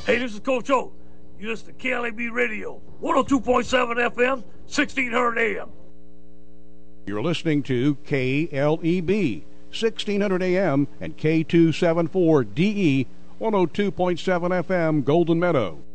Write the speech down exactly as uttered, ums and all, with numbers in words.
Hey, this is Coach O. You listen to K L A B Radio, one oh two point seven F M, sixteen hundred A M. You're listening to K L E B, sixteen hundred A M and K two seventy-four D E, one oh two point seven F M, Golden Meadow.